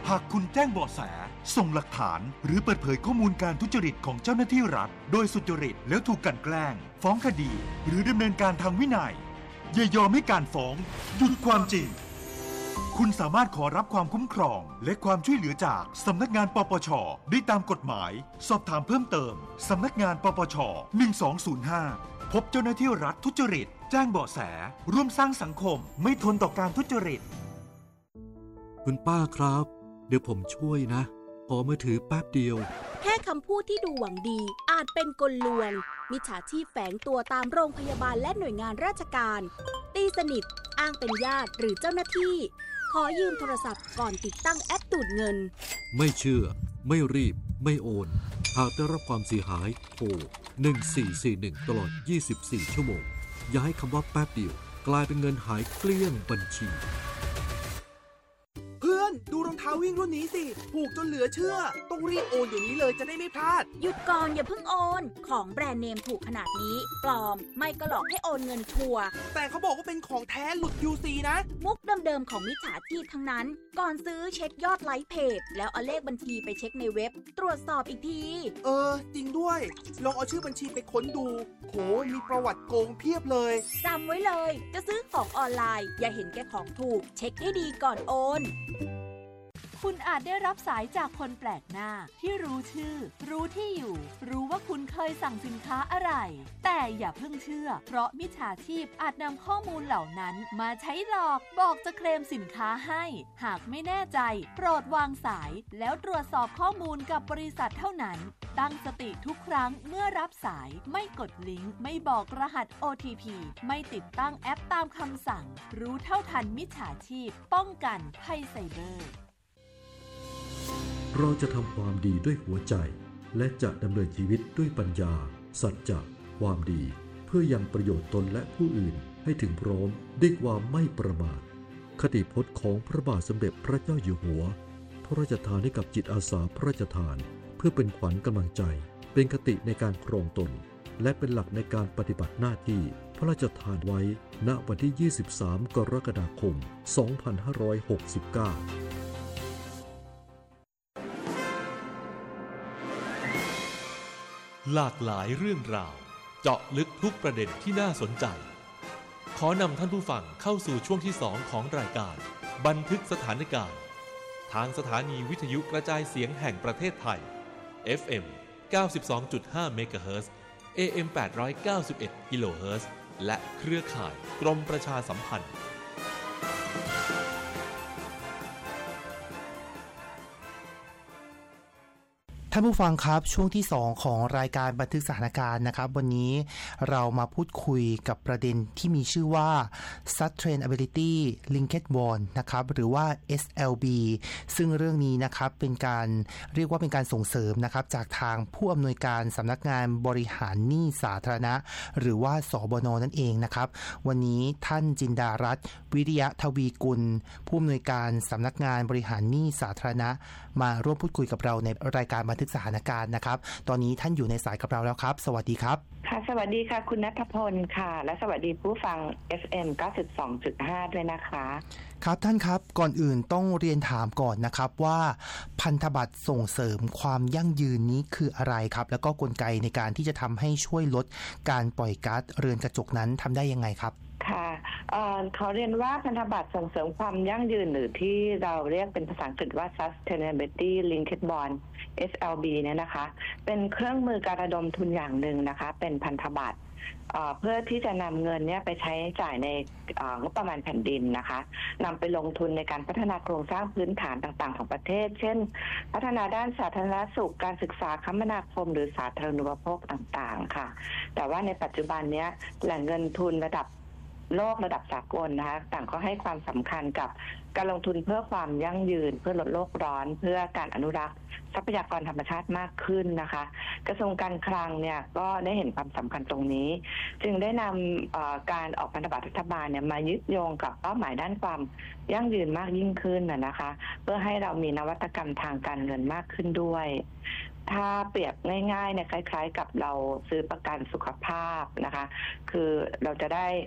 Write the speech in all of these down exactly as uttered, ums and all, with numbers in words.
หากคุณแจ้งเบาะแสส่งหลักฐานหรือเปิดเผยข้อมูลการทุจริตของเจ้าหน้าที่รัฐโดยสุจริตแล้วถูกกลั่นแกล้งฟ้องคดีหรือดำเนินการทางวินัยอย่ายอมให้การฟ้องหยุดความจริงคุณสามารถขอรับความคุ้มครองและความช่วยเหลือจากสำนักงานปปช.ได้ตามกฎหมายสอบถามเพิ่มเติมสำนักงานปปช.หนึ่งสองศูนย์ห้าพบเจ้าหน้าที่รัฐทุจริตแจ้งเบาะแสร่วมสร้างสังคมไม่ทนต่อการทุจริตคุณป้าครับเดี๋ยวผมช่วยนะขอมือถือแป๊บเดียวแค่คำพูดที่ดูหวังดีอาจเป็นกลลวงมิจฉาชีพแฝงตัวตามโรงพยาบาลและหน่วยงานราชการตีสนิทอ้างเป็นญาติหรือเจ้าหน้าที่ขอยืมโทรศัพท์ก่อนติดตั้งแอปดูดเงินไม่เชื่อไม่รีบไม่โอนหากได้รับความเสียหายโทรหนึ่งสี่สี่หนึ่งตลอดยี่สิบสี่ชั่วโมงอย่าให้คำว่าแป๊บเดียวกลายเป็นเงินหายเกลี้ยงบัญชีเพื่อนดูรองเท้าวิ่งรุ่นนี้สิถูกจนเหลือเชื่อต้องรีบโอนเดี๋ยวนี้เลยจะได้ไม่พลาดหยุดก่อนอย่าเพิ่งโอนของแบรนด์เนมถูกขนาดนี้ปลอมไม่ก็หลอกให้โอนเงินชัวร์แต่เขาบอกว่าเป็นของแท้หลุด ยู ซี นะมุกเดิมๆของมิจฉาชีพทั้งนั้นก่อนซื้อเช็คยอดไลค์เพจแล้วเอาเลขบัญชีไปเช็คในเว็บตรวจสอบอีกทีเออจริงด้วยลองเอาชื่อบัญชีไปค้นดูโหมีประวัติโกงเพียบเลยจำไว้เลยจะซื้อของออนไลน์อย่าเห็นแก่ของถูกเช็คให้ดีก่อนโอนคุณอาจได้รับสายจากคนแปลกหน้าที่รู้ชื่อรู้ที่อยู่รู้ว่าคุณเคยสั่งสินค้าอะไรแต่อย่าเพิ่งเชื่อเพราะมิจฉาชีพอาจนำข้อมูลเหล่านั้นมาใช้หลอกบอกจะเคลมสินค้าให้หากไม่แน่ใจโปรดวางสายแล้วตรวจสอบข้อมูลกับบริษัทเท่านั้นตั้งสติทุกครั้งเมื่อรับสายไม่กดลิงก์ไม่บอกรหัส โอ ที พี ไม่ติดตั้งแอปตามคำสั่งรู้เท่าทันมิจฉาชีพป้องกันภัยไซเบอร์เราจะทำความดีด้วยหัวใจและจะดำเนินชีวิตด้วยปัญญาสัจจะความดีเพื่อยังประโยชน์ตนและผู้อื่นให้ถึงพร้อมด้วยความไม่ประมาทคติพจน์ของพระบาทสมเด็จพระเจ้าอยู่หัวพระราชทานให้กับจิตอาสาพระราชทานเพื่อเป็นขวัญกำลังใจเป็นคติในการครองตนและเป็นหลักในการปฏิบัติหน้าที่พระราชทานไว้ณวันที่ยี่สิบสามกรกฎาคมสองพันห้าร้อยหกสิบเก้าหลากหลายเรื่องราวเจาะลึกทุกประเด็นที่น่าสนใจขอนำท่านผู้ฟังเข้าสู่ช่วงที่สองของรายการบันทึกสถานการณ์ทางสถานีวิทยุกระจายเสียงแห่งประเทศไทย เอฟ เอ็ม เก้าสิบสองจุดห้า เมกะเฮิรตซ์ เอ เอ็ม แปดร้อยเก้าสิบเอ็ด กิโลเฮิรตซ์ และเครือข่ายกรมประชาสัมพันธ์ท่านผู้ฟังครับช่วงที่สองของรายการบันทึกสถานการณ์นะครับวันนี้เรามาพูดคุยกับประเด็นที่มีชื่อว่า Sustainability Linked Bond นะครับหรือว่า เอส แอล บี ซึ่งเรื่องนี้นะครับเป็นการเรียกว่าเป็นการส่งเสริมนะครับจากทางผู้อำนวยการสำนักงานบริหารหนี้สาธารณะหรือว่าสบน.นั่นเองนะครับวันนี้ท่านจินดารัตน์วิริยะทวีกุลผู้อำนวยการสำนักงานบริหารหนี้สาธารณะมาร่วมพูดคุยกับเราในรายการบันทึกสถานการณ์นะครับตอนนี้ท่านอยู่ในสายกับเราแล้วครับสวัสดีครับค่ะสวัสดีค่ะคุณณัฐพลค่ะและสวัสดีผู้ฟัง เอฟ เอ็ม เก้าสิบสองจุดห้า ด้วยนะคะครับท่านครับก่อนอื่นต้องเรียนถามก่อนนะครับว่าพันธบัตรส่งเสริมความยั่งยืนนี้คืออะไรครับแล้วก็กลไกในการที่จะทำให้ช่วยลดการปล่อยก๊าซเรือนกระจกนั้นทำได้ยังไงครับค่ะเอ่อเขาเรียนว่าพันธบัตรส่งเสริมความยั่งยืนหรือที่เราเรียกเป็นภาษาอังกฤษว่า Sustainability Linked Bond เอส แอล บี เนี่ยนะคะเป็นเครื่องมือการระดมทุนอย่างหนึ่งนะคะเป็นพันธบัตรเพื่อที่จะนำเงินเนี่ยไปใช้จ่ายในงบประมาณแผ่นดินนะคะนำไปลงทุนในการพัฒนาโครงสร้างพื้นฐานต่างๆของประเทศเช่นพัฒนาด้านสาธารณสุขการศึกษาคมนาคมหรือสาธารณูปโภคต่างๆค่ะแต่ว่าในปัจจุบันเนี้ยแหล่งเงินทุนระดับโลกระดับสากลนะคะต่างก็ให้ความสำคัญกับการลงทุนเพื่อความยั่งยืนเพื่อลดโลกร้อนเพื่อการอนุรักษ์ทรัพยากรธรรมชาติมากขึ้นนะคะกระทรวงการคลังเนี่ยก็ได้เห็นความสำคัญตรงนี้จึงได้นำการออกพันธบัตรรัฐบาลเนี่ยมายึดโยงกับเป้าหมายด้านความยั่งยืนมากยิ่งขึ้นนะคะเพื่อให้เรามีนวัตกรรมทางการเงินมากขึ้นด้วยถ้าเปรียบง่ายๆเนี่ยคล้ายๆกับเราซื้อประกันสุขภาพนะคะคือเราจะได้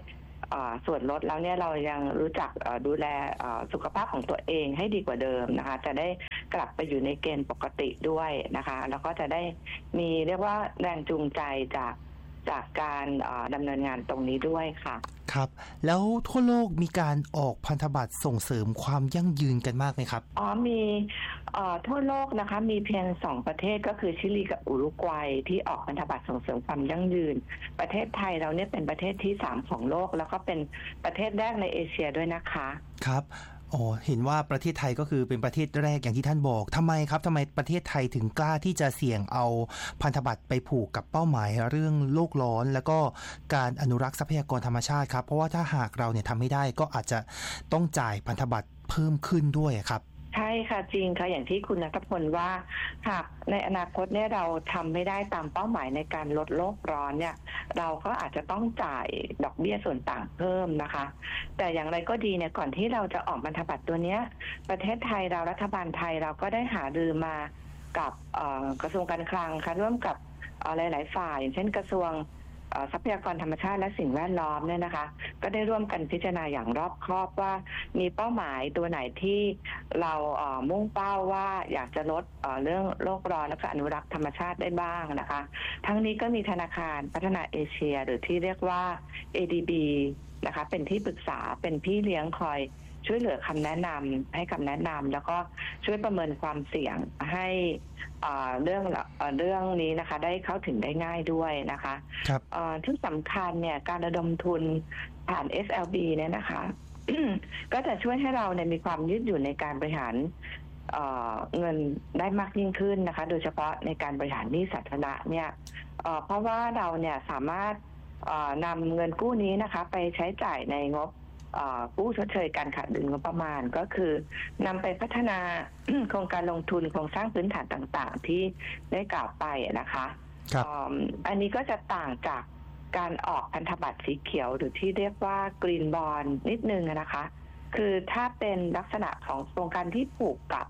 ส่วนลดแล้วเนี่ยเรายังรู้จักดูแลสุขภาพของตัวเองให้ดีกว่าเดิมนะคะจะได้กลับไปอยู่ในเกณฑ์ปกติด้วยนะคะแล้วก็จะได้มีเรียกว่าแรงจูงใจจากจากการดำเนินงานตรงนี้ด้วยค่ะครับแล้วทั่วโลกมีการออกพันธบัตรส่งเสริมความยั่งยืนกันมากไหมครับอ๋อมีทั่วโลกนะคะมีเพียงสองประเทศก็คือชิลีกับอุรุกวัยที่ออกพันธบัตรส่งเสริมความยั่งยืนประเทศไทยเราเนี่ยเป็นประเทศที่สามของโลกแล้วก็เป็นประเทศแรกในเอเชียด้วยนะคะครับอ๋อเห็นว่าประเทศไทยก็คือเป็นประเทศแรกอย่างที่ท่านบอกทำไมครับทำไมประเทศไทยถึงกล้าที่จะเสี่ยงเอาพันธบัตรไปผูกกับเป้าหมายเรื่องโลกร้อนแล้วก็การอนุรักษ์ทรัพยากรธรรมชาติครับเพราะว่าถ้าหากเราเนี่ยทำไม่ได้ก็อาจจะต้องจ่ายพันธบัตรเพิ่มขึ้นด้วยครับใช่ค่ะจริงค่ะอย่างที่คุณณัฐพลว่าหากในอนาคตเนี่ยเราทำไม่ได้ตามเป้าหมายในการลดโลกร้อนเนี่ยเราก็อาจจะต้องจ่ายดอกเบี้ยส่วนต่างเพิ่มนะคะแต่อย่างไรก็ดีเนี่ยก่อนที่เราจะออกพันธบัตรตัวนี้ประเทศไทยเรารัฐบาลไทยเราก็ได้หารือมากับกระทรวงการคลังค่ะร่วมกับหลายๆฝ่ายอย่างเช่นกระทรวงทรัพยากรธรรมชาติและสิ่งแวดล้อมเนี่ยนะคะก็ได้ร่วมกันพิจารณาอย่างรอบคอบว่ามีเป้าหมายตัวไหนที่เรามุ่งเป้าว่าอยากจะลดเรื่องโลกร้อนและก็อนุรักษ์ธรรมชาติได้บ้างนะคะทั้งนี้ก็มีธนาคารพัฒนาเอเชียหรือที่เรียกว่า เอ ดี บี นะคะเป็นที่ปรึกษาเป็นพี่เลี้ยงคอยช่วยเหลือคำแนะนำให้คำแนะนำแล้วก็ช่วยประเมินความเสี่ยงให้เรื่องเรื่องนี้นะคะได้เข้าถึงได้ง่ายด้วยนะคะที่สำคัญเนี่ยการระดมทุนผ่าน เอส แอล บี เนี่ยนะคะ ก็จะช่วยให้เราเนี่ยมีความยืดหยุ่นในการบริหารเ, เงินได้มากยิ่งขึ้นนะคะโดยเฉพาะในการบริหารหนี้สาธารณะเนี่ย เ, เพราะว่าเราเนี่ยสามารถนำเงินกู้นี้นะคะไปใช้จ่ายในงบกู้ชดเชยการขาดดุลงบประมาณก็คือนำไปพัฒนา โครงการลงทุนโครงสร้างพื้นฐานต่างๆที่ได้กล่าวไปนะคะอันนี้ก็จะต่างจากการออกพันธบัตรสีเขียวหรือที่เรียกว่ากรีนบอนด์นิดนึงนะคะคือถ้าเป็นลักษณะของโครงการที่ผูกกับ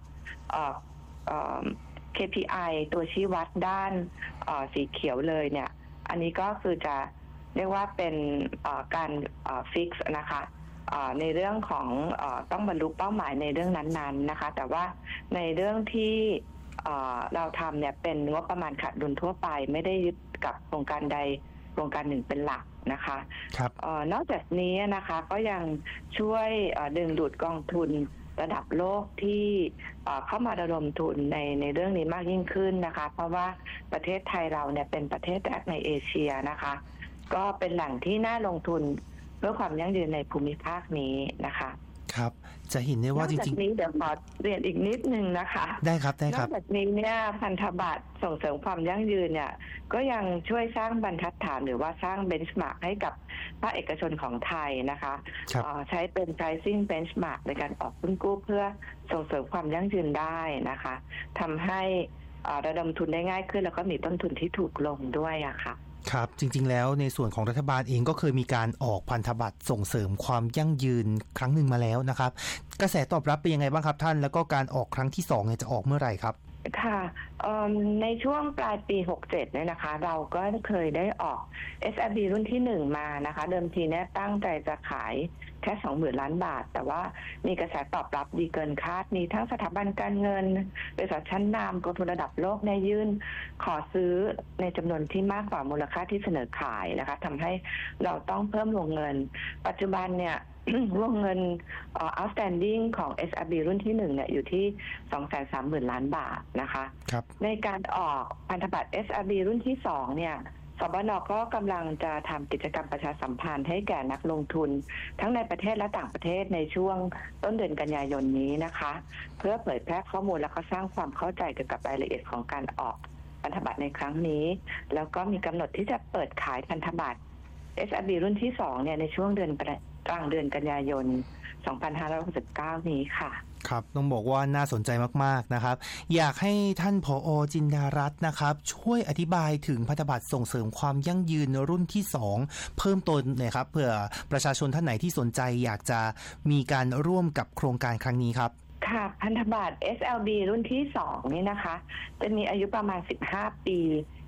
เค พี ไอ ตัวชี้วัดด้านสีเขียวเลยเนี่ยอันนี้ก็คือจะเรียกว่าเป็นการฟิกซ์นะคะในเรื่องของต้องบรรลุเป้าหมายในเรื่องนั้นๆนะคะแต่ว่าในเรื่องที่เราทำเนี่ยเป็นงบประมาณขาดดุลทั่วไปไม่ได้ยึดกับโครงการใดโครงการหนึ่งเป็นหลักนะคะครับนอกจากนี้นะคะก็ยังช่วยดึงดูดกองทุนระดับโลกที่เข้ามาระดมทุนในในเรื่องนี้มากยิ่งขึ้นนะคะเพราะว่าประเทศไทยเราเนี่ยเป็นประเทศแรกในเอเชียนะคะก็เป็นแหล่งที่น่าลงทุนเพื่อความยั่งยืนในภูมิภาคนี้นะคะครับจะเห็นได้ว่าจริงๆนี้เดี๋ยวขอเรียนอีกนิดนึงนะคะได้ครับได้ครับนอกจากนี้เนี่ยพันธบัตรส่งเสริมความยั่งยืนเนี่ยก็ยังช่วยสร้างบรรทัดฐานหรือว่าสร้างเบนช์มาร์กให้กับภาคเอกชนของไทยนะคะใช้เป็น pricing benchmark ในการออกหุ้นกู้เพื่อส่งเสริมความยั่งยืนได้นะคะทำให้ระดมทุนได้ง่ายขึ้นแล้วก็มีต้นทุนที่ถูกลงด้วยอะค่ะครับจริงๆแล้วในส่วนของรัฐบาลเองก็เคยมีการออกพันธบัตรส่งเสริมความยั่งยืนครั้งหนึ่งมาแล้วนะครับกระแสตอบรับเป็นยังไงบ้างครับท่านแล้วก็การออกครั้งที่สองเนี่ยจะออกเมื่อไหร่ครับค่ะในช่วงปลายปีหกสิบเจ็ดเนี่ยนะคะเราก็เคยได้ออก เอส แอล บี รุ่นที่หนึ่งมานะคะเดิมทีเนี่ยตั้งใจจะขายแค่ สองหมื่นล้านบาทแต่ว่ามีกระแสตอบรับดีเกินคาดมีทั้งสถาบันการเงินบริษัทชั้นนำกองทุนระดับโลกในยื่นขอซื้อในจำนวนที่มากกว่ามูลค่าที่เสนอขายนะคะทำให้เราต้องเพิ่มวงเงินปัจจุบันเนี่ยวงเงิน outstanding ของ เอส แอล บี รุ่นที่หนึ่งเนี่ยอยู่ที่ สองแสนสามหมื่นล้านบาทนะคะในการออกพันธบัตร เอส แอล บี รุ่นที่สองเนี่ยสบน.ก็กำลังจะทำกิจกรรมประชาสัมพันธ์ให้แก่นักลงทุนทั้งในประเทศและต่างประเทศในช่วงต้นเดือนกันยายนนี้นะคะเพื่อเผยแพร่ข้อมูลและก็สร้างความเข้าใจเกี่ยวกับรายละเอียดของการออกพันธบัตรในครั้งนี้แล้วก็มีกำหนดที่จะเปิดขายพันธบัตร เอส แอล บี รุ่นที่สองเนี่ยในช่วงเดือนกลางเดือนกันยายนสองพันห้าร้อยหกสิบเก้านี้ค่ะครับต้องบอกว่าน่าสนใจมากๆนะครับอยากให้ท่านผอ.จินดารัตน์นะครับช่วยอธิบายถึงพันธบัตรส่งเสริมความยั่งยืนรุ่นที่สองเพิ่มเติมหน่อยครับเผื่อประชาชนท่านไหนที่สนใจอยากจะมีการร่วมกับโครงการครั้งนี้ครับค่ะพันธบัตร เอส แอล บี รุ่นที่สองนี่นะคะจะมีอายุประมาณสิบห้าปี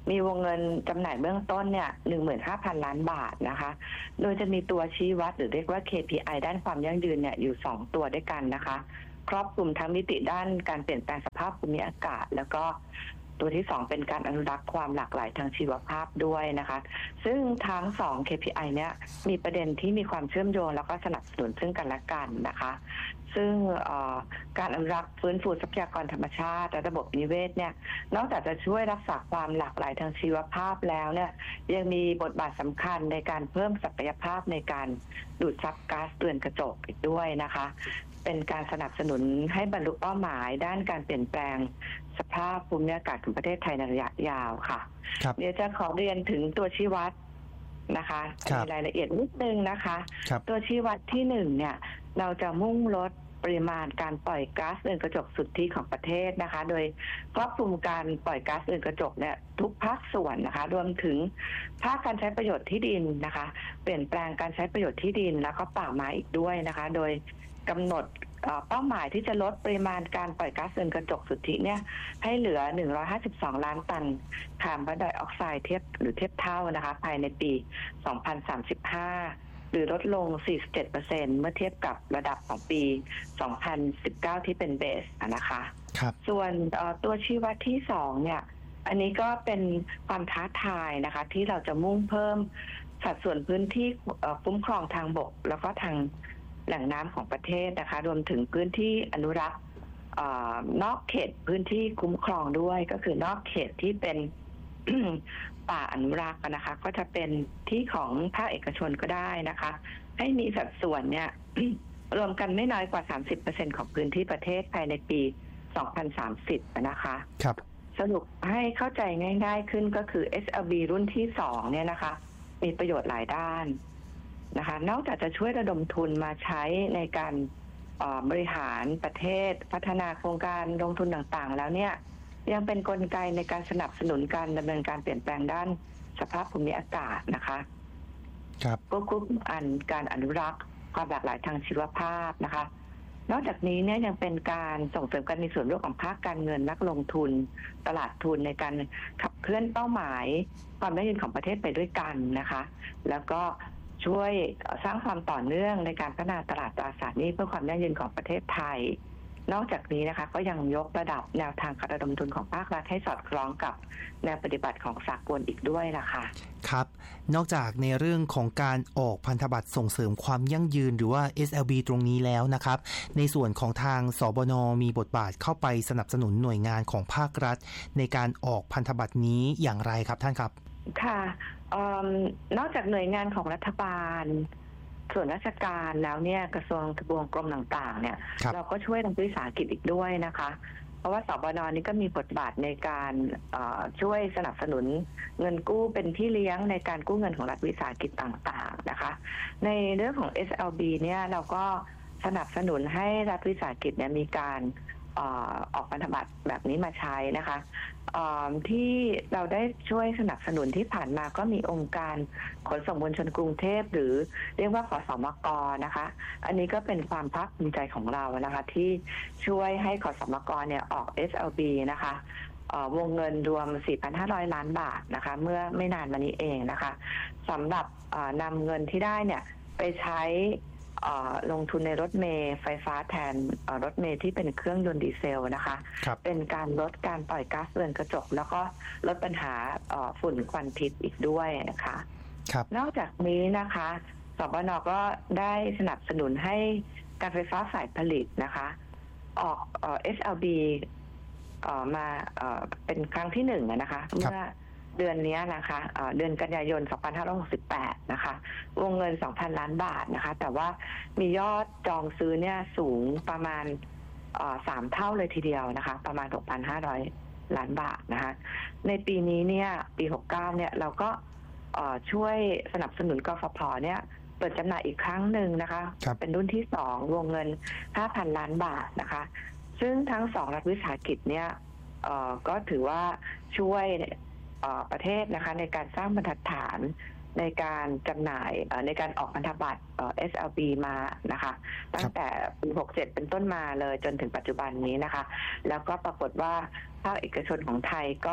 มีวงเงินจำหน่ายเบื้องต้นเนี่ย หนึ่งหมื่นห้าพัน ล้านบาทนะคะโดยจะมีตัวชี้วัดหรือเรียกว่า เค พี ไอ ด้านความยั่งยืนเนี่ยอยู่สองตัวด้วยกันนะคะครอบคลุมทั้งมิติด้านการเปลี่ยนแปลงสภาพภูมิอากาศแล้วก็ตัวที่สองเป็นการอนุรักษ์ความหลากหลายทางชีวภาพด้วยนะคะซึ่งทั้งสอง เค พี ไอ เนี่ยมีประเด็นที่มีความเชื่อมโยงแล้วก็สนับสนุนซึ่งกันและกันนะคะซึ่งการอนุรักษ์ฟื้นฟูทรัพยากรธรรมชาติและระบบนิเวศเนี่ยนอกจากจะช่วยรักษาความหลากหลายทางชีวภาพแล้วเนี่ยยังมีบทบาทสำคัญในการเพิ่มศักยภาพในการดูดซับก๊าซเรือนกระจกอีกด้วยนะคะเป็นการสนับสนุนให้บรรลุเป้าหมายด้านการเปลี่ยนแปลงสภาพภูมิอากาศของประเทศไทยในระยะยาวค่ะเดี๋ยวจะขอเรียนถึงตัวชี้วัดนะคะในรายละเอียดนิดนึงนะคะตัวชี้วัดที่หนึ่งเนี่ยเราจะมุ่งลดปริมาณการปล่อยก๊าซเรือนกระจกสุทธิของประเทศนะคะโดยครอบคลุมการปล่อยก๊าซเรือนกระจกเนี่ยทุกภาคส่วนนะคะรวมถึงภาคการใช้ประโยชน์ที่ดินนะคะเปลี่ยนแปลงการใช้ประโยชน์ที่ดินแล้วก็ป่าไม้อีกด้วยนะคะโดยกำหนดเป้าหมายที่จะลดปริมาณการปล่อยก๊าซเรือนกระจกสุทธิเนี่ยให้เหลือหนึ่งร้อยห้าสิบสองล้านตันคาร์บอนไดออกไซด์เทียบหรือเทียบเท่านะคะภายในปีสองพันสามสิบห้าหรือลดลง สี่สิบเจ็ดเปอร์เซ็นต์ เมื่อเทียบกับระดับของปีสองพันสิบเก้าที่เป็นเบสนะคะครับส่วนตัวชี้วัดที่สองเนี่ยอันนี้ก็เป็นความท้าทายนะคะที่เราจะมุ่งเพิ่มสัดส่วนพื้นที่คุ้มครองทางบกแล้วก็ทางแหล่งน้ำของประเทศนะคะรวมถึงพื้นที่อนุรักษ์นอกเขตพื้นที่คุ้มครองด้วยก็คือนอกเขตที่เป็น ป่าอนุรักษ์นะคะก็จะเป็นที่ของภาคเอกชนก็ได้นะคะให้มีสัดส่วนเนี่ย รวมกันไม่น้อยกว่า สามสิบเปอร์เซ็นต์ ของพื้นที่ประเทศภายในปีสองพันสามสิบนะคะครับสรุปให้เข้าใจง่ายๆขึ้นก็คือ เอส แอล บี รุ่นที่สองเนี่ยนะคะมีประโยชน์หลายด้านนะคะนอกจากจะช่วยระดมทุนมาใช้ในการบริหารประเทศพัฒนาโครงการลงทุนต่างๆแล้วเนี่ยยังเป็นกลไกในการสนับสนุนการดำเนินการเปลี่ยนแปลงด้านสภาพภูมิอากาศนะคะครับควบคุมอันการอนุรักษ์ความหลากหลายทางชีวภาพนะคะนอกจากนี้เนี่ยยังเป็นการส่งเสริมการมีส่วนร่วมของภาคการเงินนักลงทุนตลาดทุนในการขับเคลื่อนเป้าหมายความยั่งยืนของประเทศไปด้วยกันนะคะแล้วก็ช่วยสร้างความต่อเนื่องในการพัฒนาตลาดตราสารหนี้เพื่อความยั่งยืนของประเทศไทยนอกจากนี้นะคะก็ยังยกระดับแนวทางการระดมทุนของภาครัฐให้สอดคล้องกับแนวปฏิบัติของสากลอีกด้วยนะคะครับนอกจากในเรื่องของการออกพันธบัตรส่งเสริมความยั่งยืนหรือว่า เอส แอล บี ตรงนี้แล้วนะครับในส่วนของทางสบน.มีบทบาทเข้าไปสนับสนุนหน่วยงานของภาครัฐในการออกพันธบัตรนี้อย่างไรครับท่านครับค่ะนอกจากหน่วยงานของรัฐบาลส่วนราชการแล้วเนี่ยกระทรวงทบวงกรมต่างๆเนี่ยเราก็ช่วยทางวิสาหกิจอีกด้วยนะคะเพราะว่าสบน.นี้ก็มีบทบาทในการช่วยสนับสนุนเงินกู้เป็นที่เลี้ยงในการกู้เงินของรัฐวิสาหกิจต่างๆนะคะในเรื่องของ เอส แอล บี เนี่ยเราก็สนับสนุนให้รัฐวิสาหกิจเนี่ยมีการออกพันธบัตรแบบนี้มาใช้นะคะที่เราได้ช่วยสนับสนุนที่ผ่านมาก็มีองค์การขนส่งมวลชนกรุงเทพหรือเรียกว่าขสมกนะคะอันนี้ก็เป็นความภาคภูมิใจของเรานะคะที่ช่วยให้ขสมกเนี่ยออก เอส แอล บี นะคะวงเงินรวม สี่พันห้าร้อย ล้านบาทนะคะเมื่อไม่นานมานี้เองนะคะสำหรับนำเงินที่ได้เนี่ยไปใช้ลงทุนในรถเมล์ไฟฟ้าแทนรถเมล์ที่เป็นเครื่องยนต์ดีเซลนะคะเป็นการลดการปล่อยก๊าซเรือนกระจกแล้วก็ลดปัญหาฝุ่นควันพิษอีกด้วยนะคะนอกจากนี้นะคะสบน.ก็ได้สนับสนุนให้การไฟฟ้าฝ่ายผลิตนะคะออก เอส แอล บี มาเป็นครั้งที่หนึ่งนะคะเมื่อเดือนนี้นะคะเดือนกันยายนสองพันห้าร้อยหกสิบแปดนะคะวงเงิน สองพัน ล้านบาทนะคะแต่ว่ามียอดจองซื้อเนี่ยสูงประมาณสามเท่าเลยทีเดียวนะคะประมาณ หกพันห้าร้อย ล้านบาทนะคะในปีนี้เนี่ยปีหกสิบเก้าเนี่ยเราก็ช่วยสนับสนุนกฟผ.เนี่ยเปิดจำหน่ายอีกครั้งหนึ่งนะคะเป็นรุ่นที่สองวงเงิน ห้าพัน ล้านบาทนะคะซึ่งทั้งสองรัฐวิสาหกิจเนี่ยก็ถือว่าช่วยประเทศนะคะในการสร้างบรรทัดฐานในการจำหน่ายในการออกพันธบัตร เอส แอล บี มานะคะตั้งแต่ปีหกสิบเจ็ดเป็นต้นมาเลยจนถึงปัจจุบันนี้นะคะแล้วก็ปรากฏว่าภาคเอกชนของไทยก็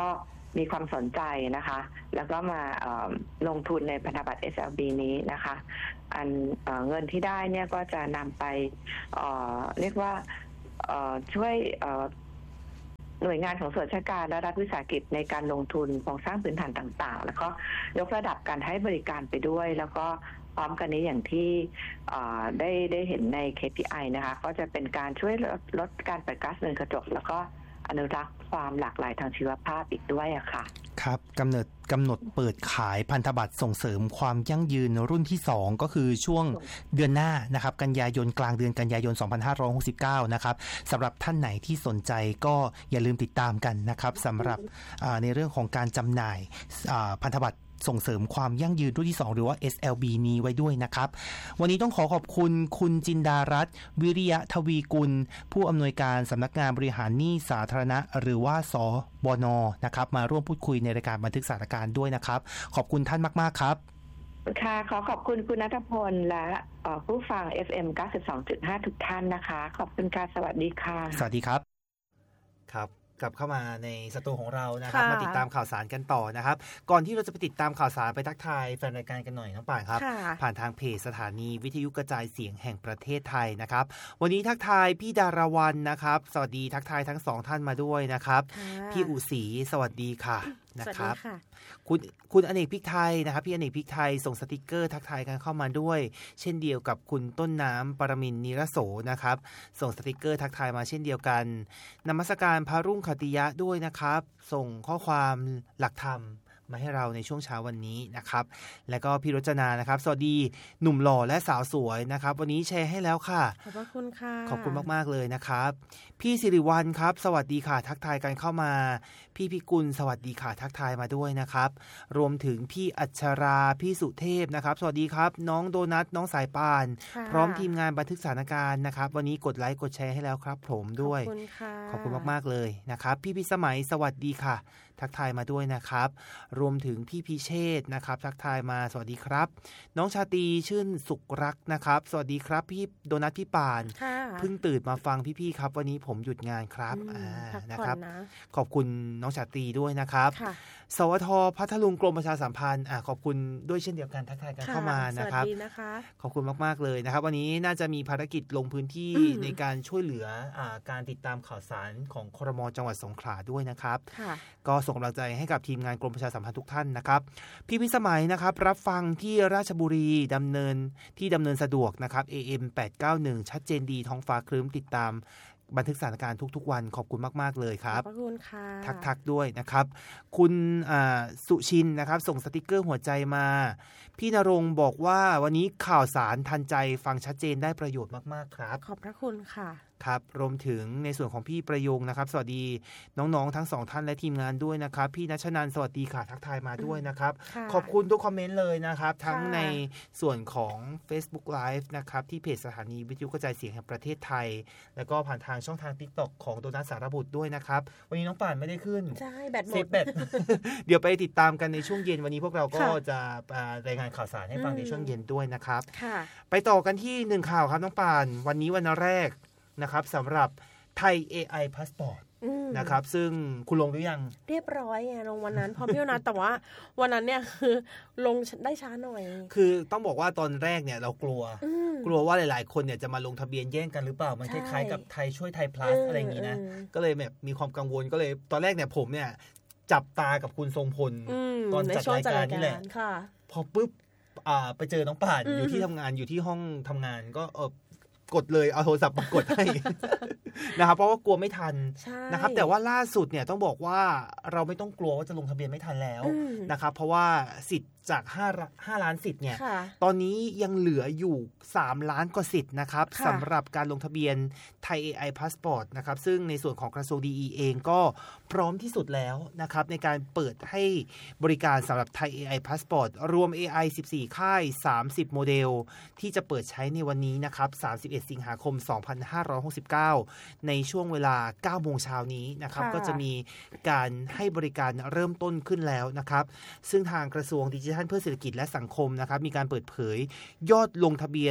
มีความสนใจนะคะแล้วก็มาลงทุนในพันธบัตร เอส แอล บี นี้นะคะอันเอ่อเงินที่ได้เนี่ยก็จะนำไปเอ่อเรียกว่าเอ่อช่วยเอ่อหน่วยงานของส่วนราชการและรัฐวิสาหกิจในการลงทุนโครงสร้างพื้นฐานต่างๆแล้วก็ยกระดับการให้บริการไปด้วยแล้วก็พร้อมกันนี้อย่างที่ได้ได้เห็นใน เค พี ไอ นะคะก็จะเป็นการช่วยลดลดการปล่อยก๊าซเรือนกระจกแล้วก็อนุรักษ์ความหลากหลายทางชีวภาพอีกด้วยอะค่ะครับกำหนดกำหนดเปิดขายพันธบัตรส่งเสริมความยั่งยืนรุ่นที่สองก็คือช่วงเดือนหน้านะครับกันยายนกลางเดือนกันยายนสองพันห้าร้อยหกสิบเก้านะครับสำหรับท่านไหนที่สนใจก็อย่าลืมติดตามกันนะครับสำหรับในเรื่องของการจำหน่ายพันธบัตรส่งเสริมความยั่งยืนรุ่นที่สองหรือว่า เอส แอล บี นี้ไว้ด้วยนะครับวันนี้ต้องขอขอบคุณคุณจินดารัตน์วิริยะทวีกุลผู้อำนวยการสำนักงานบริหารหนี้สาธารณะหรือว่าสบน.นะครับมาร่วมพูดคุยในรายการบันทึกสถานการณ์ด้วยนะครับขอบคุณท่านมากๆครับค่ะขอขอบคุณคุณณัฐพลและผู้ฟัง เอฟ เอ็ม เก้าสิบสองจุดห้า ทุกท่านนะคะขอบคุณค่ะสวัสดีค่ะสวัสดีครับครับกลับเข้ามาในสตูของเรานะครับมาติดตามข่าวสารกันต่อนะครับก่อนที่เราจะไปติดตามข่าวสารไปทักทายแฟนรายการกันหน่อยน้องป่านครับผ่านทางเพจสถานีวิทยุกระจายเสียงแห่งประเทศไทยนะครับวันนี้ทักทายพี่ดารวรรณนะครับสวัสดีทักทายทั้งสองท่านมาด้วยนะครับพี่อุศรีสวัสดีค่ะนะครับคุณคุณอเนกพริกไทยนะครับพี่อเนกพริกไทยส่งสติกเกอร์ทักทายกันเข้ามาด้วยเช่นเดียวกับคุณต้นน้ำปรมินทร์นิรโสนะครับส่งสติกเกอร์ทักทายมาเช่นเดียวกันนมัสการพระรุ่งขติยะด้วยนะครับส่งข้อความหลักธรรมมาให้เราในช่วงเช้าวันนี้นะครับแล้วก็พี่รจนานะครับสวัสดีหนุ่มหล่อและสาวสวยนะครับวันนี้แชร์ให้แล้วค่ะขอบคุณค่ะขอบคุณมากๆเลยนะครับพี่สิริวัลย์ครับสวัสดีค่ะทักทายกันเข้ามาพี่พิกุลสวัสดีค่ะทักทายมาด้วยนะครับรวมถึงพี่อัชราพี่สุเทพนะครับสวัสดีครับน้องโดนัทน้องสายป่านพร้อมทีมงานบันทึกสถานการณ์นะครับวันนี้กดไลค์กดแชร์ให้แล้วครับผมด้วยขอบคุณค่ะขอบคุณมากๆเลยนะครับพี่พิสมัยสวัสดีค่ะทักทายมาด้วยนะครับรวมถึงพี่พิเชษนะครับทักทายมาสวัสดีครับน้องชาตรีชื่นสุขรักนะครับสวัสดีครับพี่โดนัทพี่ป่านเพิ่งตื่นมาฟังพี่ๆครับวันนี้ผมหยุดงานครับอ่านะครับขอบคุณน้องชาตรีด้วยนะครับสวท.พัทลุงกรมประชาสัมพันธ์อ่าขอบคุณด้วยเช่นเดียวกันทักทายกันเข้ามานะครับขอบคุณมากๆเลยนะครับวันนี้น่าจะมีภารกิจลงพื้นที่ในการช่วยเหลืออ่าการติดตามข่าวสารของครม.จังหวัดสงขลาด้วยนะครับก็ส่งกำลังใจให้กับทีมงานกรมประชาสัมพันธ์ทุกท่านนะครับพี่พิสมัยนะครับรับฟังที่ราชบุรีดำเนินที่ดำเนินสะดวกนะครับ เอ เอ็ม แปดเก้าหนึ่ง ชัดเจนดีท้องฟ้าครึ้มติดตามบันทึกสถานการณ์ทุกๆวันขอบคุณมากๆเลยครับขอบคุณค่ะทักๆด้วยนะครับคุณสุชินนะครับส่งสติกเกอร์หัวใจมาพี่ณรงค์บอกว่าวันนี้ข่าวสารทันใจฟังชัดเจนได้ประโยชน์มากๆครับขอบพระคุณค่ะครับรวมถึงในส่วนของพี่ประยงนะครับสวัสดีน้องๆทั้งสองท่านและทีมงานด้วยนะครับพี่ณชนันท์สวัสดีค่ะทักทายมาด้วยนะครับขอบคุณทุกคอมเมนต์เลยนะครับทั้งในส่วนของ Facebook Live นะครับที่เพจสถานีวิทยุกระจายเสียงแห่งประเทศไทยแล้วก็ผ่านทางช่องทาง TikTok ของโดนัทสารบุตรด้วยนะครับวันนี้น้องป่านไม่ได้ขึ้นใช่แบตหมดแบต เดี๋ยวไปติดตามกันในช่วงเย็นวันนี้พวกเราก็จะรายงานข่าวสารให้ฟังในช่วงเย็นด้วยนะครับไปต่อกันที่หนึ่งข่าวครับน้องป่านวันนี้วันแรกนะครับสำหรับไทย เอ ไอ Passport นะครับซึ่งคุณลงหรือยังเรียบร้อยไงลงวันนั้นพร้อมพี่นะแต่ว่าวันนั้นเนี่ยคือลงได้ช้าหน่อยคือต้องบอกว่าตอนแรกเนี่ยเรากลัวกลัวว่าหลายๆคนเนี่ยจะมาลงทะเบียนแย่งกันหรือเปล่ามันคล้ายๆกับไทยช่วยไทย plus อะไรอย่างนี้นะก็เลยแบบมีความกังวลก็เลยตอนแรกเนี่ยผมเนี่ยจับตากับคุณทรงพลตอนจัดรายการนี่แหละพอปุ๊บไปเจอน้องป่านอยู่ที่ทำงานอยู่ที่ห้องทำงานก็เออกดเลยเอาโทรศัพท์มากดให้ นะครับเพราะว่ากลัวไม่ทันนะครับแต่ว่าล่าสุดเนี่ยต้องบอกว่าเราไม่ต้องกลัวว่าจะลงทะเบียนไม่ทันแล้วนะครับเพราะว่าสิทธิ์จากห้า ห้าล้านสิทธิ์เนี่ยตอนนี้ยังเหลืออยู่สามล้านกว่าสิทธิ์นะครับสำหรับการลงทะเบียนไทย เอ ไอ Passport นะครับซึ่งในส่วนของกระทรวง ดี อี เองก็พร้อมที่สุดแล้วนะครับในการเปิดให้บริการสำหรับไทย เอ ไอ Passport รวม เอ ไอ สิบสี่ ค่ายสามสิบโมเดลที่จะเปิดใช้ในวันนี้นะครับสามสิบเอ็ดสิงหาคมสองพันห้าร้อยหกสิบเก้าในช่วงเวลา เก้าโมงเช้านี้นะครับก็จะมีการให้บริการเริ่มต้นขึ้นแล้วนะครับซึ่งทางกระทรวงดิจิทัลเพื่อเศรษฐกิจและสังคมนะครับมีการเปิดเผยยอดลงทะเบียน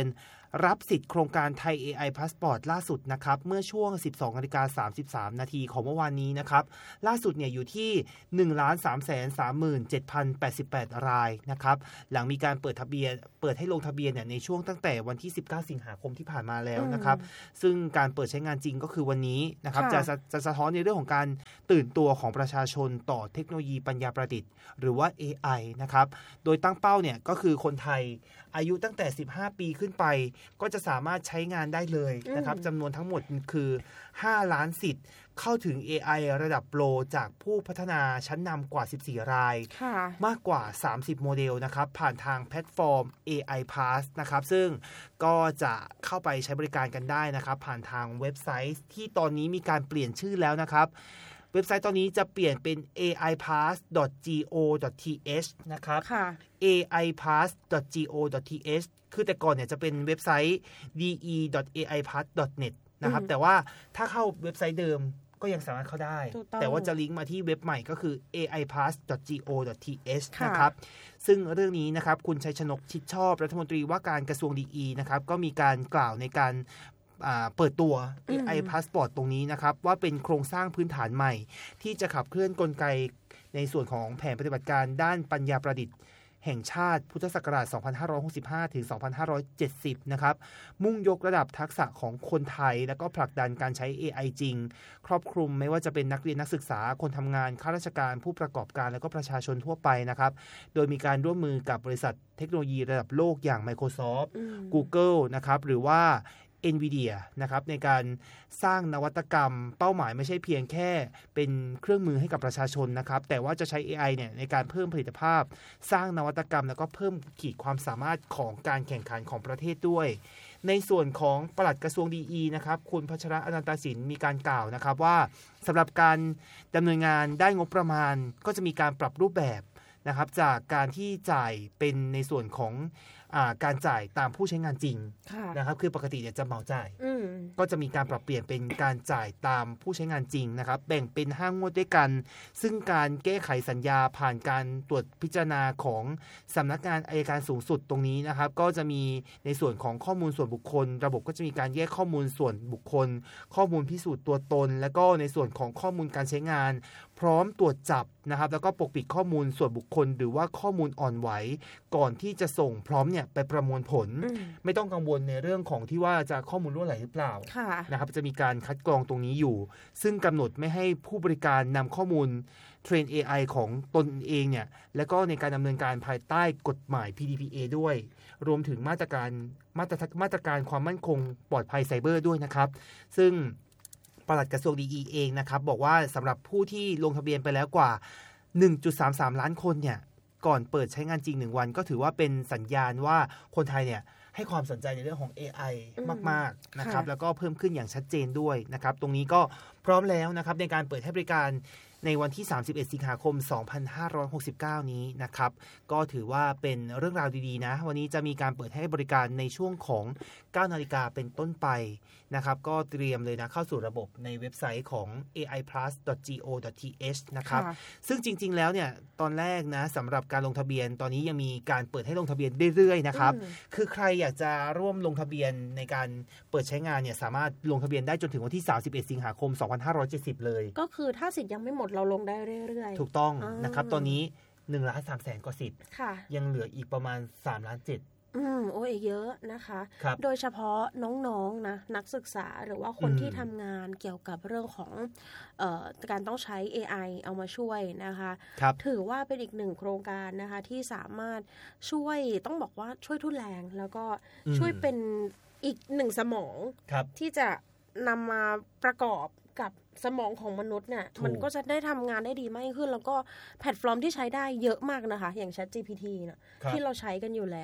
รับสิทธิ์โครงการไทย เอ ไอ Passport ล่าสุดนะครับเมื่อช่วง สิบสองนาฬิกาสามสิบสามนาทีของเมื่อวานนี้นะครับล่าสุดเนี่ยอยู่ที่ หนึ่งล้านสามแสนสามหมื่นเจ็ดพันแปดสิบแปด รายนะครับหลังมีการเปิดทะเบียนเปิดให้ลงทะเบียนเนี่ยในช่วงตั้งแต่วันที่สิบเก้าสิงหาคมที่ผ่านมาแล้วนะครับซึ่งการเปิดใช้งานจริงก็คือวันนี้นะครับจะจะสะท้อนในเรื่องของการตื่นตัวของประชาชนต่อเทคโนโลยีปัญญาประดิษฐ์หรือว่า เอ ไอ นะครับโดยตั้งเป้าเนี่ยก็คือคนไทยอายุตั้งแต่สิบห้าปีขึ้นไปก็จะสามารถใช้งานได้เลยนะครับจำนวนทั้งหมดคือห้าล้านสิทธิ์เข้าถึง เอ ไอ ระดับโปรจากผู้พัฒนาชั้นนำกว่าสิบสี่รายมากกว่าสามสิบโมเดลนะครับผ่านทางแพลตฟอร์ม เอ ไอ Pass นะครับซึ่งก็จะเข้าไปใช้บริการกันได้นะครับผ่านทางเว็บไซต์ที่ตอนนี้มีการเปลี่ยนชื่อแล้วนะครับเว็บไซต์ตอนนี้จะเปลี่ยนเป็น เอ ไอ พาส ดอท จี โอ ดอท ที เอช นะครับ เอ ไอ พาส ดอท จี โอ ดอท ที เอช คือแต่ก่อนเนี่ยจะเป็นเว็บไซต์ ดี อี ดอท เอ ไอ พาส ดอท เน็ต นะครับแต่ว่าถ้าเข้าเว็บไซต์เดิมก็ยังสามารถเข้าได้แต่ว่าจะลิงก์มาที่เว็บใหม่ก็คือ เอ ไอ พาส ดอท จี โอ ดอท ที เอช นะครับซึ่งเรื่องนี้นะครับคุณชัยชนกชิดชอบรัฐมนตรีว่าการกระทรวงดีอีนะครับก็มีการกล่าวในการเปิดตัว เอ ไอ Passport ตรงนี้นะครับว่าเป็นโครงสร้างพื้นฐานใหม่ที่จะขับเคลื่อนกลไกในส่วนของแผนปฏิบัติการด้านปัญญาประดิษฐ์แห่งชาติพุทธศักราช สองพันห้าร้อยหกสิบห้า ถึง สองพันห้าร้อยเจ็ดสิบ นะครับมุ่งยกระดับทักษะของคนไทยแล้วก็ผลักดันการใช้ เอ ไอ จริงครอบคลุมไม่ว่าจะเป็นนักเรียนนักศึกษาคนทำงานข้าราชการผู้ประกอบการและก็ประชาชนทั่วไปนะครับโดยมีการร่วมมือกับบริษัทเทคโนโลยีระดับโลกอย่าง Microsoft Google นะครับหรือว่าNVIDIA นะครับในการสร้างนวัตกรรมเป้าหมายไม่ใช่เพียงแค่เป็นเครื่องมือให้กับประชาชนนะครับแต่ว่าจะใช้ เอ ไอ เนี่ยในการเพิ่มผลิตภาพสร้างนวัตกรรมแล้วก็เพิ่มขีดความสามารถของการแข่งขันของประเทศด้วยในส่วนของปลัดกระทรวงดีอีนะครับคุณพัชระอนันตสินมีการกล่าวนะครับว่าสำหรับการดำเนินงานได้งบประมาณก็จะมีการปรับรูปแบบนะครับจากการที่จ่ายเป็นในส่วนของการจ่ายตามผู้ใช้งานจริงนะครับคือปกติเนี่ยจะเหมาจ่ายก็จะมีการปรับเปลี่ยนเป็นการจ่ายตามผู้ใช้งานจริงนะครับแบ่งเป็นห้างวดด้วยกันซึ่งการแก้ไขสัญญาผ่านการตรวจพิจารณาของสำนักงานอัยการสูงสุดตรงนี้นะครับก็จะมีในส่วนของข้อมูลส่วนบุคคลระบบก็จะมีการแยกข้อมูลส่วนบุคคลข้อมูลพิสูจน์ตัวตนและก็ในส่วนของข้อมูลการใช้งานพร้อมตรวจจับนะครับแล้วก็ปกปิดข้อมูลส่วนบุคคลหรือว่าข้อมูลอ่อนไหวก่อนที่จะส่งพร้อมเนี่ยไปประมวลผลไม่ต้องกังวลในเรื่องของที่ว่าจะข้อมูลรั่วไหลหรือเปล่านะครับจะมีการคัดกรองตรงนี้อยู่ซึ่งกำหนดไม่ให้ผู้บริการนำข้อมูลเทรน เอ ไอ ของตนเองเนี่ยและก็ในการดำเนินการภายใต้กฎหมาย พี ดี พี เอ ด้วยรวมถึงมาตรการมาตรมาตรการความมั่นคงปลอดภัยไซเบอร์ด้วยนะครับซึ่งปลัดกระทรวงดีอีเองนะครับบอกว่าสำหรับผู้ที่ลงทะเบียนไปแล้วกว่า หนึ่งจุดสามสาม ล้านคนเนี่ยก่อนเปิดใช้งานจริงหนึ่งวันก็ถือว่าเป็นสัญญาณว่าคนไทยเนี่ยให้ความสนใจในเรื่องของ เอ ไอ มากๆนะครับแล้วก็เพิ่มขึ้นอย่างชัดเจนด้วยนะครับตรงนี้ก็พร้อมแล้วนะครับในการเปิดให้บริการในวันที่สามสิบเอ็ดสิงหาคมสองพันห้าร้อยหกสิบเก้านี้นะครับก็ถือว่าเป็นเรื่องราวดีๆนะวันนี้จะมีการเปิดให้บริการในช่วงของ เก้านาฬิกาเป็นต้นไปนะครับก็เตรียมเลยนะเข้าสู่ระบบในเว็บไซต์ของ เอ ไอ พลัส ดอท จี โอ ดอท ที เอช นะครับซึ่งจริงๆแล้วเนี่ยตอนแรกนะสำหรับการลงทะเบียนตอนนี้ยังมีการเปิดให้ลงทะเบียนเรื่อยๆนะครับคือใครอยากจะร่วมลงทะเบียนในการเปิดใช้งานเนี่ยสามารถลงทะเบียนได้จนถึงวันที่สามสิบเอ็ดสิงหาคมสองพันห้าร้อยเจ็ดสิบเลยก็คือถ้าสิทธิ์ยังไม่หมดเราลงได้เรื่อยๆถูกต้องนะครับตอนนี้หนึ่งล้านสามแสนกว่าสิทธิ์ยังเหลืออีกประมาณสามล้านเจ็ดอืมโอ้ยเยอะนะคะโดยเฉพาะน้องๆนะนักศึกษาหรือว่าคนที่ทำงานเกี่ยวกับเรื่องของเอ่อการต้องใช้ เอ ไอ เอามาช่วยนะคะถือว่าเป็นอีกหนึ่งโครงการนะคะที่สามารถช่วยต้องบอกว่าช่วยทุนแรงแล้วก็ช่วยเป็นอีกหนึ่งสมองที่จะนำมาประกอบกับสมองของมนุษย์เนี่ยมันก็จะได้ทำงานได้ดีมากขึ้นแล้วก็แพลตฟอร์มที่ใช้ได้เยอะมากนะคะอย่าง Chat จี พี ที นะที่เราใช้กันอยู่แล้ว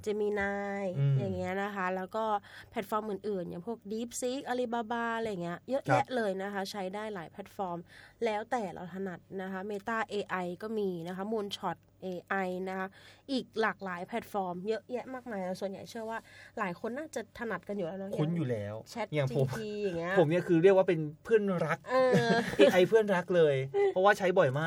Gemini อย่างเงี้ยนะคะแล้วก็แพลตฟอร์มอื่นๆอย่างพวก DeepSeek Alibaba อะไรเงี้ยเยอะแยะเลยนะคะใช้ได้หลายแพลตฟอร์มแล้วแต่เราถนัดนะคะ Meta เอ ไอ ก็มีนะคะ Moonshot เอ ไอ นะคะอีกหลากหลายแพลตฟอร์มเยอะแยะมากมายส่วนใหญ่เชื่อว่าหลายคนน่าจะถนัดกันอยู่แล้วเนาะคุ้นอยู่แล้ว Chat อย่างผมจี พี ที อย่างเงี้ยผมเนี่ยคือเรียกว่าเป็นเพื่อนรัก เอ ไอ เพื่อนรักเลยเพราะว่าใช้บ่อยมาก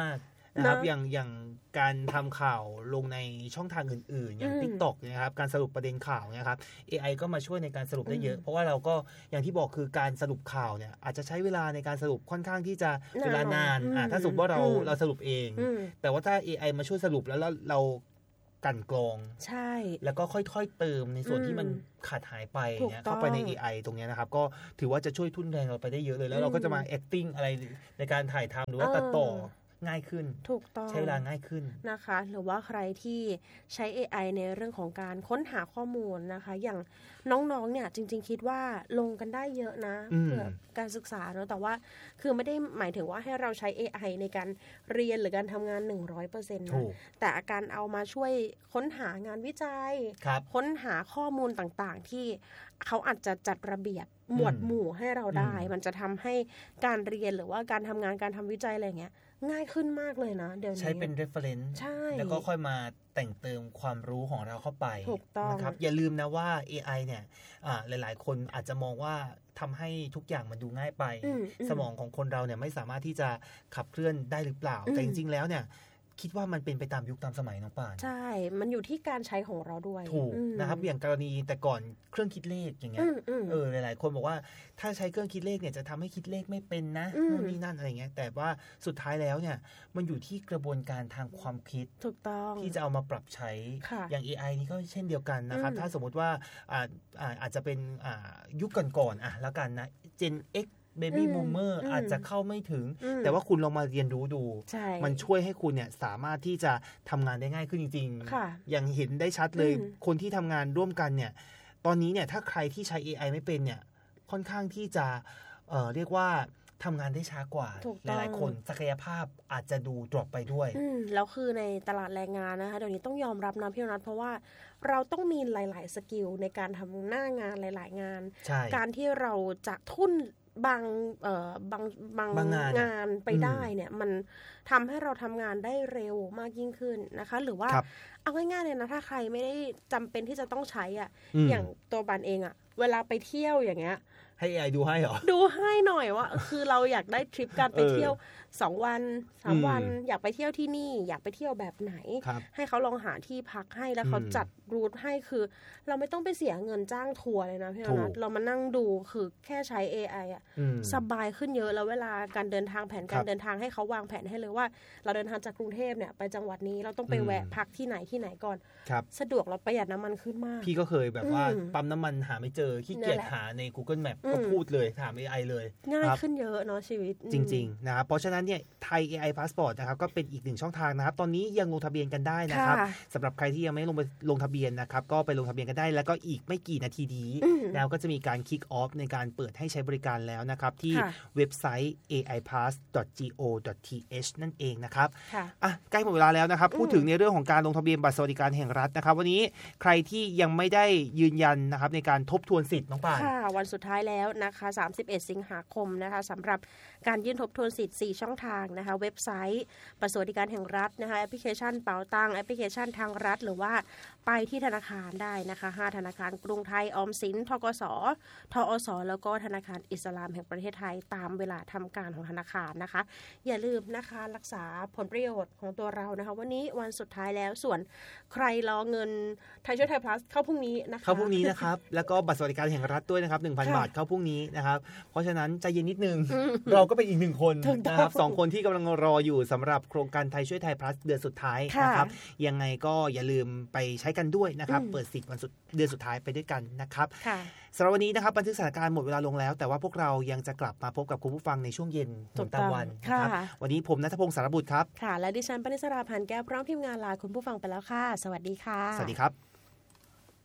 นะครับอย่างอย่างการทำข่าวลงในช่องทางอื่นๆอย่าง TikTok นะครับการสรุปประเด็นข่าวนะครับ เอ ไอ ก็มาช่วยในการสรุปได้เยอะเพราะว่าเราก็อย่างที่บอกคือการสรุปข่าวเนี่ยอาจจะใช้เวลาในการสรุปค่อนข้างที่จะเวลานานอ่ะถ้าสมมติว่าเราเราสรุปเองแต่ว่าถ้า เอ ไอ มาช่วยสรุปแล้วเรากันกรองใช่แล้วก็ค่อยๆเติมในส่วนที่มันขาดหายไปเนี่ยเข้าไปใน เอ ไอ ตรงนี้นะครับก็ถือว่าจะช่วยทุ่นแรงเราไปได้เยอะเลยแล้วเราก็จะมา acting อะไรในการถ่ายทำหรือว่าตัดต่อง่ายขึ้นถูกต้องใช้เวลาง่ายขึ้นนะคะหรือว่าใครที่ใช้ เอ ไอ ในเรื่องของการค้นหาข้อมูลนะคะอย่างน้องๆเนี่ยจริงๆคิดว่าลงกันได้เยอะนะเพื่อการศึกษาเนอะแต่ว่าคือไม่ได้หมายถึงว่าให้เราใช้ เอ ไอ ในการเรียนหรือการทำงาน หนึ่งร้อยเปอร์เซ็นต์ นะแต่การเอามาช่วยค้นหางานวิจัยค้นหาข้อมูลต่างๆที่เขาอาจจะจัดระเบียบหมวดหมู่ให้เราได้มันจะทำให้การเรียนหรือว่าการทำงานการทำวิจัยอะไรอย่างเงี้ยง่ายขึ้นมากเลยนะเดี๋ยวนี้ใช้เป็น reference ใช่แล้วก็ค่อยมาแต่งเติมความรู้ของเราเข้าไปถูกต้องนะครับอย่าลืมนะว่า เอ ไอ เนี่ยหลายๆคนอาจจะมองว่าทำให้ทุกอย่างมันดูง่ายไปสมองของคนเราเนี่ยไม่สามารถที่จะขับเคลื่อนได้หรือเปล่าแต่จริงๆแล้วเนี่ยคิดว่ามันเป็นไปตามยุคตามสมัยน้องป่านใช่มันอยู่ที่การใช้ของเราด้วยถูกนะครับอย่างกรณีแต่ก่อนเครื่องคิดเลขอย่างเงี้ยเออหลายๆคนบอกว่าถ้าใช้เครื่องคิดเลขเนี่ยจะทำให้คิดเลขไม่เป็นนะนู่นนี่นั่นอะไรเงี้ยแต่ว่าสุดท้ายแล้วเนี่ยมันอยู่ที่กระบวนการทางความคิดถูกต้องที่จะเอามาปรับใช้อย่าง เอ ไอ นี่ก็เช่นเดียวกันนะครับถ้าสมมติว่าอ่าอาจจะเป็นอ่ายุคก่อนๆอ่ะแล้วกันนะ Gen Xเบบี้บูมเมอร์อาจจะเข้าไม่ถึงแต่ว่าคุณลองมาเรียนรู้ดูมันช่วยให้คุณเนี่ยสามารถที่จะทำงานได้ง่ายขึ้นจริงๆอย่างเห็นได้ชัดเลยคนที่ทำงานร่วมกันเนี่ยตอนนี้เนี่ยถ้าใครที่ใช้ เอ ไอ ไม่เป็นเนี่ยค่อนข้างที่จะเอ่อเรียกว่าทำงานได้ช้ากว่าหลายๆคนศักยภาพอาจจะดูดรอปไปด้วยแล้วคือในตลาดแรงงานนะคะเดี๋ยวนี้ต้องยอมรับนะพี่นัทเพราะว่าเราต้องมีหลายๆสกิลในการทำหน้างานหลายๆงานการที่เราจะทุ่นบางเอ่อบางบางงาน, งานไปได้เนี่ยมันทำให้เราทำงานได้เร็วมากยิ่งขึ้นนะคะหรือว่าเอาง่ายๆเลยนะถ้าใครไม่ได้จำเป็นที่จะต้องใช้อ่ะ อ, อย่างตัวบันเองอ่ะเวลาไปเที่ยวอย่างเงี้ยให้ เอ ไอ ดูให้เหรอดูให้หน่อยว่าคือเราอยากได้ทริปการไปเที่ยวสองวันสามวันอยากไปเที่ยวที่นี่อยากไปเที่ยวแบบไหนให้เขาลองหาที่พักให้แล้วเขาจัดรูทให้คือเราไม่ต้องไปเสียเงินจ้างทัวร์เลยนะพี่นัทเรามานั่งดูคือแค่ใช้ เอ ไอ อ่ะสบายขึ้นเยอะแล้วเวลาการเดินทางแผนการเดินทางให้เขาวางแผนให้เลยว่าเราเดินทางจากกรุงเทพเนี่ยไปจังหวัดนี้เราต้องไปแวะพักที่ไหนที่ไหนก่อนสะดวกเราประหยัดน้ำมันขึ้นมากพี่ก็เคยแบบว่าปั๊มน้ำมันหาไม่เจอขี้เกียจหาใน Google Map ก็พูดเลยถาม เอ ไอ เลยง่ายขึ้นเยอะเนาะชีวิตจริงๆนะครับเพราะฉะนั้นเนี่ยไทย เอ ไอ Passport นะครับก็เป็นอีกหนึ่งช่องทางนะครับตอนนี้ยังลงทะเบียนกันได้นะครับสำหรับใครที่ยังไม่ลงไปลงทะเบียนนะครับก็ไปลงทะเบียนกันได้แล้วก็อีกไม่กี่นาทีนี้แล้วก็จะมีการ kick off ในการเปิดให้ใช้บริการแล้วนะครับที่เว็บไซต์ เอ ไอ พาส ดอท จี โอ ดอท ที เอช นั่นเองนะครับอ่ะใกล้หมดเวลาแล้วนะครับพูดถึงในเรื่องของการลงทะเบียนบัตรสวัสดิการแห่งรัฐนะครับวันนี้ใครที่ยังไม่ได้ยืนยันนะครับในการทบทวนสิทธิ์น้องป่านค่ะวันสุดท้ายแล้วนะคะสามสิบเอ็ดสิงหาคมนะคะสำหรับการยื่นทบทวนสิทธิ์สี่ช่องทางนะคะเว็บไซต์บัตรสวัสดิการแห่งรัฐนะคะแอปพลิเคชันเป๋าตังแอปพลิเคชันทางรัฐหรือว่าไปที่ธนาคารได้นะคะห้าธนาคารกรุงไทยออมสินธกส.ทอส.แล้วก็ธนาคารอิสลามแห่งประเทศไทยตามเวลาทำการของธนาคารนะคะอย่าลืมนะคะรักษาผลประโยชน์ของตัวเรานะคะวันนี้วันสุดท้ายแล้วส่วนใครรอเงินไทยช่วยไทย plus เข้าพรุ่งนี้นะคะเข้าพรุ่งนี้นะครับแล้วก็บัตรสวัสดิการแห่งรัฐด้วยนะครับ หนึ่งพัน บาทเข้าพรุ่งนี้นะครับเพราะฉะนั้นใจเย็นนิดนึงเราก็เป็นอีกหนึ่งคนนะครับสองคนที่กำลังรออยู่สำหรับโครงการไทยช่วยไทย plus เดือนสุดท้ายนะครับยังไงก็อย่าลืมไปใช้กันด้วยนะครับเปิดสิทธิ์วันสุดเดือนสุดท้ายไปด้วยกันนะครับสำหรับวันนี้นะครับบันทึกสถานการณ์หมดเวลาลงแล้วแต่ว่าพวกเรายังจะกลับมาพบกับคุณผู้ฟังในช่วงเย็นถึงตะวันนะครับวันนี้ผมณัฐพงศ์สารบุตรครับค่ะและดิฉันปณิสราพันธ์แก้วพร้อมทีมงานลาคุณผู้ฟังไปแล้วค่ะสวัสดีค่ะสวัสดีครับ